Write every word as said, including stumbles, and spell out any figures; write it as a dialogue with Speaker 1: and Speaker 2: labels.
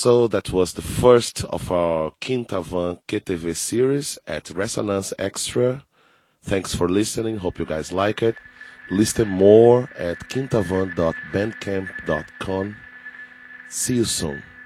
Speaker 1: So that was the first of our Quintavan Q T V series at Resonance Extra. Thanks for listening. Hope you guys like it. Listen more at quintavan dot bandcamp dot com. See you soon.